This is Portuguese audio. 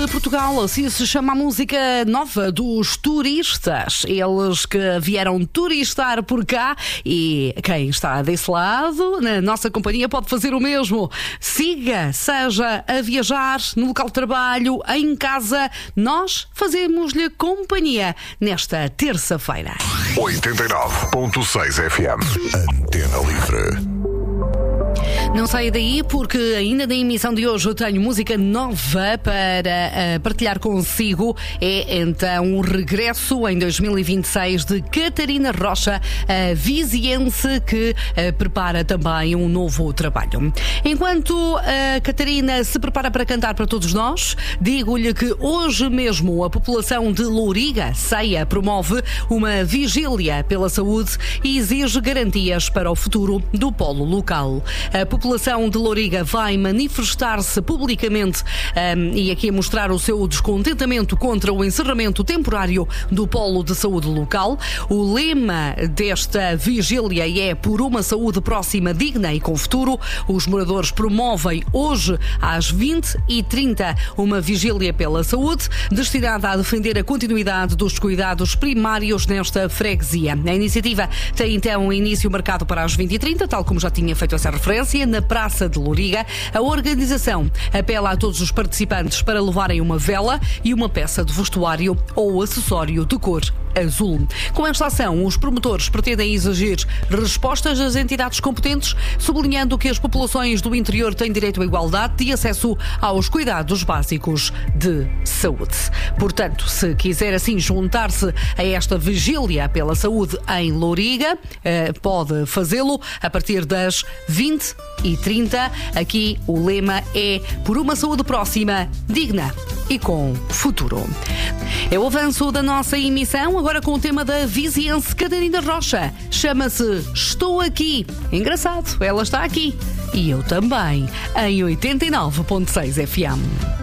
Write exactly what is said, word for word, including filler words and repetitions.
de Portugal, assim se chama a música nova dos turistas. Eles que vieram turistar por cá e quem está desse lado, na nossa companhia, pode fazer o mesmo. Siga, seja a viajar, no local de trabalho, em casa, nós fazemos-lhe companhia nesta terça-feira. oitenta e nove ponto seis F M. Antena Livre. Não saia daí porque ainda na emissão de hoje eu tenho música nova para uh, partilhar consigo. É então o regresso em dois mil e vinte e seis de Catarina Rocha, a viziense que uh, prepara também um novo trabalho. Enquanto a Catarina se prepara para cantar para todos nós, digo-lhe que hoje mesmo a população de Louriga, Ceia, promove uma vigília pela saúde e exige garantias para o futuro do polo local. A A população de Louriga vai manifestar-se publicamente um, e aqui a mostrar o seu descontentamento contra o encerramento temporário do polo de saúde local. O lema desta vigília é por uma saúde próxima, digna e com futuro. Os moradores promovem hoje às vinte e trinta uma vigília pela saúde destinada a defender a continuidade dos cuidados primários nesta freguesia. A iniciativa tem então início marcado para as vinte e trinta, tal como já tinha feito essa referência, na Praça de Louriga. A organização apela a todos os participantes para levarem uma vela e uma peça de vestuário ou acessório de cor azul. Com esta ação, os promotores pretendem exigir respostas das entidades competentes, sublinhando que as populações do interior têm direito à igualdade de acesso aos cuidados básicos de saúde. Portanto, se quiser assim juntar-se a esta vigília pela saúde em Louriga, pode fazê-lo a partir das vinte e trinta. Aqui o lema é por uma saúde próxima, digna e com futuro. É o avanço da nossa emissão, agora com o tema da viziense Catarina Rocha. Chama-se Estou Aqui. Engraçado, ela está aqui. E eu também, em oitenta e nove ponto seis F M.